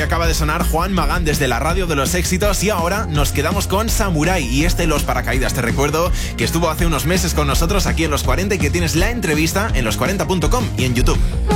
acaba de sonar Juan Magán desde la radio de los éxitos y ahora nos quedamos con Samurai y Los Paracaídas. Te recuerdo que estuvo hace unos meses con nosotros aquí en Los 40 y que tienes la entrevista en los40.com y en YouTube.